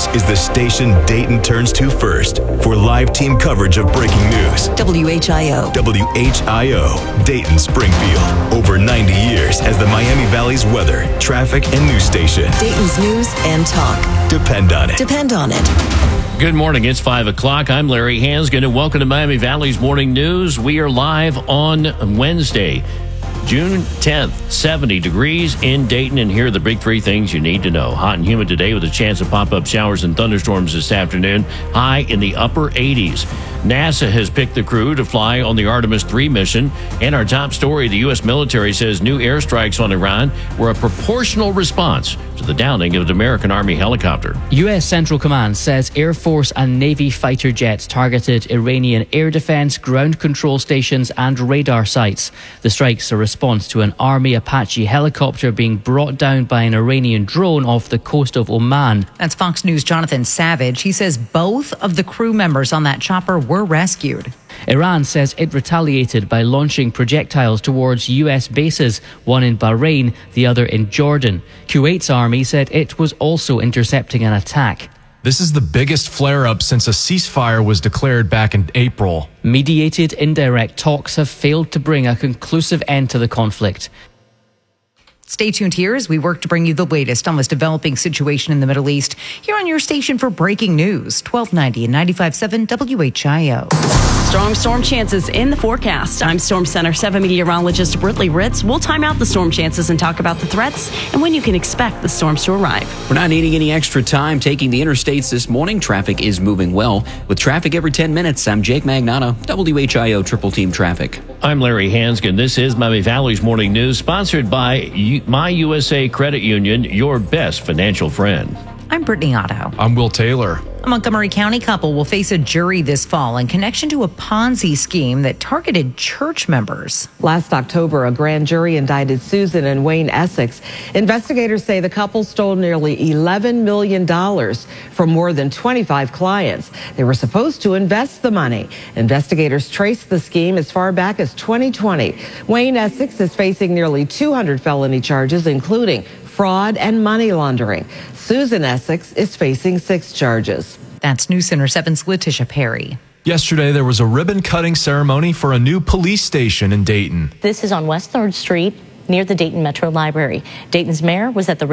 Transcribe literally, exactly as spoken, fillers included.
This is the station Dayton turns to first for live team coverage of breaking news. W H I O. W H I O, Dayton Springfield. Over ninety years as the Miami Valley's weather, traffic, and news station. Dayton's news and talk. Depend on it. Depend on it. Good morning. It's five o'clock. I'm Larry Hansgen, and welcome to Miami Valley's Morning News. We are live on Wednesday, June tenth, seventy degrees in Dayton, and here are the big three things you need to know. Hot and humid today with a chance of pop-up showers and thunderstorms this afternoon, high in the upper eighties. NASA has picked the crew to fly on the Artemis three mission, and our top story, the U S military says new airstrikes on Iran were a proportional response to the downing of an American Army helicopter. U S Central Command says Air Force and Navy fighter jets targeted Iranian air defense, ground control stations and radar sites. The strikes are a response to an Army Apache helicopter being brought down by an Iranian drone off the coast of Oman. That's Fox News' Jonathan Savage. He says both of the crew members on that chopper were rescued. Iran says it retaliated by launching projectiles towards U S bases, one in Bahrain, the other in Jordan. Kuwait's army said it was also intercepting an attack. This is the biggest flare-up since a ceasefire was declared back in April. Mediated indirect talks have failed to bring a conclusive end to the conflict. Stay tuned here as we work to bring you the latest on this developing situation in the Middle East here on your station for breaking news, twelve ninety and ninety-five point seven W H I O. Strong storm chances in the forecast. I'm Storm Center seven meteorologist Britley Ritz. We'll time out the storm chances and talk about the threats and when you can expect the storms to arrive. We're not needing any extra time taking the interstates this morning. Traffic is moving well. With traffic every ten minutes, I'm Jake Magnotta, W H I O Triple Team Traffic. I'm Larry Hansgen. This is Miami Valley's Morning News, sponsored by U- My U S A Credit Union, your best financial friend. I'm Brittany Otto. I'm Will Taylor. A Montgomery County couple will face a jury this fall in connection to a Ponzi scheme that targeted church members. Last October, a grand jury indicted Susan and Wayne Essex. Investigators say the couple stole nearly eleven million dollars from more than twenty-five clients. They were supposed to invest the money. Investigators traced the scheme as far back as twenty twenty. Wayne Essex is facing nearly two hundred felony charges, including fraud and money laundering. Susan Essex is facing six charges. That's News Center seven's Letitia Perry. Yesterday, there was a ribbon-cutting ceremony for a new police station in Dayton. This is on West third Street near the Dayton Metro Library. Dayton's mayor was at the